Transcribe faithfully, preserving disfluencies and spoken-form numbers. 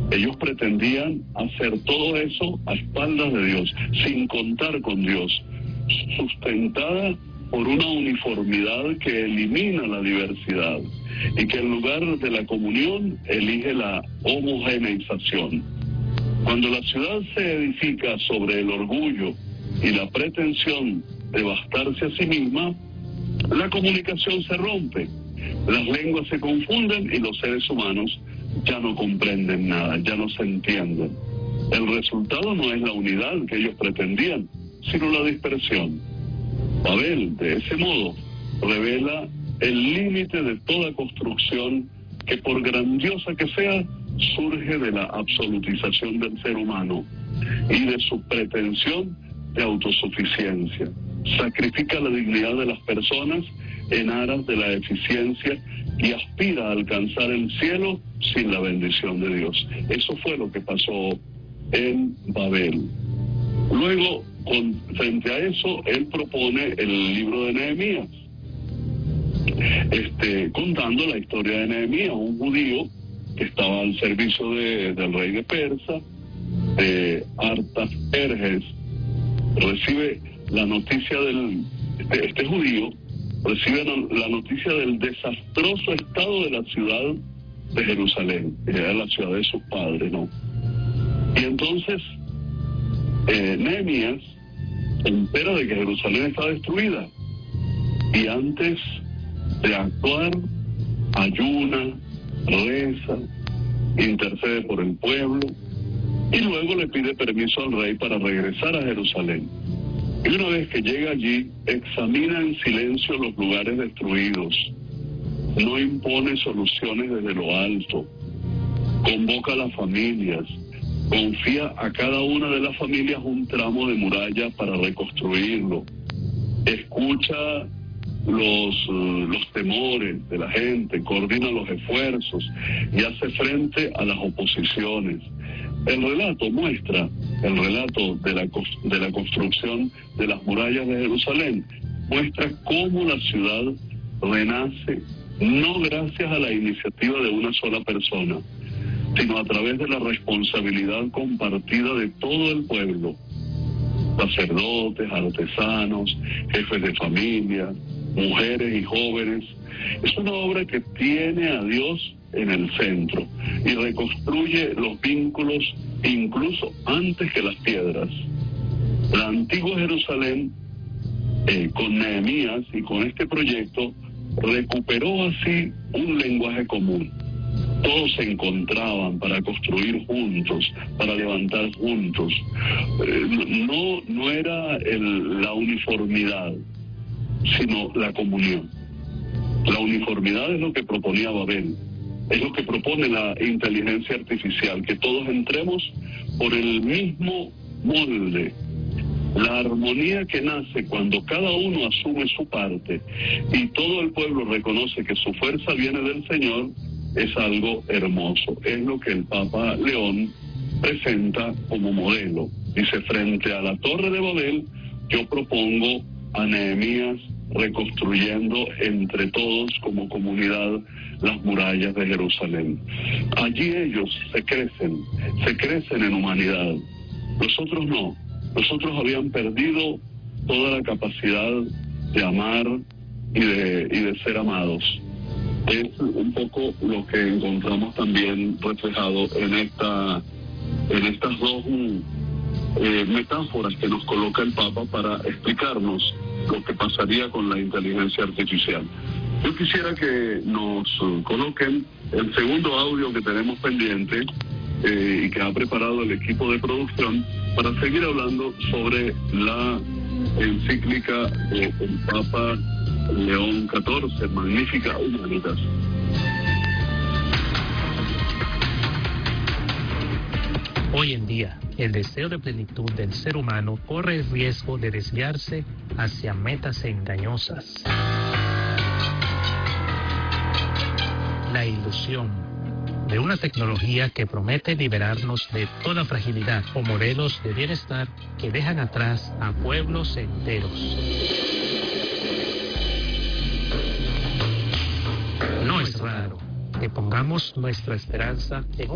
Ellos pretendían hacer todo eso a espaldas de Dios, sin contar con Dios, sustentada por una uniformidad que elimina la diversidad y que en lugar de la comunión elige la homogeneización. Cuando la ciudad se edifica sobre el orgullo y la pretensión de bastarse a sí misma, la comunicación se rompe, las lenguas se confunden y los seres humanos ya no comprenden nada, ya no se entienden. El resultado no es la unidad que ellos pretendían, sino la dispersión. Babel, de ese modo, revela el límite de toda construcción que, por grandiosa que sea, surge de la absolutización del ser humano y de su pretensión de autosuficiencia. Sacrifica la dignidad de las personas en aras de la eficiencia y aspira a alcanzar el cielo sin la bendición de Dios. Eso fue lo que pasó en Babel. Luego, con, frente a eso, él propone el libro de Nehemías, este, contando la historia de Nehemías, un judío que estaba al servicio de, del rey de Persa, de Artajerjes. Recibe la noticia del, este, este judío, recibe la noticia del desastroso estado de la ciudad de Jerusalén, que era la ciudad de sus padres, ¿no? Y entonces, eh, Nehemías se entera de que Jerusalén está destruida, y antes de actuar, ayuna, reza, intercede por el pueblo, y luego le pide permiso al rey para regresar a Jerusalén. Y una vez que llega allí, examina en silencio los lugares destruidos, no impone soluciones desde lo alto, convoca a las familias, confía a cada una de las familias un tramo de muralla para reconstruirlo, escucha los, uh, los temores de la gente, coordina los esfuerzos y hace frente a las oposiciones. El relato muestra, el relato de la, de la construcción de las murallas de Jerusalén, muestra cómo la ciudad renace, no gracias a la iniciativa de una sola persona, sino a través de la responsabilidad compartida de todo el pueblo, sacerdotes, artesanos, jefes de familia, mujeres y jóvenes. Es una obra que tiene a Dios en el centro y reconstruye los vínculos incluso antes que las piedras. La antigua Jerusalén, eh, con Nehemías y con este proyecto, recuperó así un lenguaje común. Todos se encontraban para construir juntos, para levantar juntos. Eh, no, no era el, la uniformidad, sino la comunión. La uniformidad es lo que proponía Babel, es lo que propone la inteligencia artificial, que todos entremos por el mismo molde. La armonía que nace cuando cada uno asume su parte y todo el pueblo reconoce que su fuerza viene del Señor, es algo hermoso. Es lo que el Papa León presenta como modelo. Dice, frente a la Torre de Babel, yo propongo a Nehemías reconstruyendo entre todos como comunidad las murallas de Jerusalén. Allí ellos se crecen, se crecen en humanidad. Nosotros no. Nosotros habían perdido toda la capacidad de amar y de, y de ser amados. Es un poco lo que encontramos también reflejado en esta, en estas dos eh, metáforas que nos coloca el Papa para explicarnos lo que pasaría con la inteligencia artificial. Yo quisiera que nos uh, coloquen el segundo audio que tenemos pendiente eh, y que ha preparado el equipo de producción para seguir hablando sobre la encíclica del Papa León catorce, Magnificat Humanitas. Hoy en día, el deseo de plenitud del ser humano corre el riesgo de desviarse hacia metas engañosas. La ilusión de una tecnología que promete liberarnos de toda fragilidad o modelos de bienestar que dejan atrás a pueblos enteros. No es raro que pongamos nuestra esperanza en